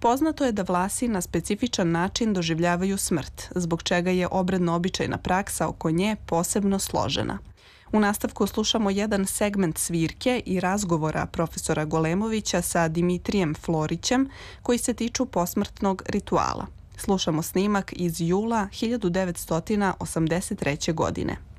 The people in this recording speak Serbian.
Poznato je da Vlasi na specifičan način doživljavaju smrt, zbog čega je obredno-običajna praksa oko nje posebno složena. U nastavku slušamo jedan segment svirke i razgovora profesora Golemovića sa Dimitrijem Florićem koji se tiču posmrtnog rituala. Slušamo snimak iz jula 1983. godine.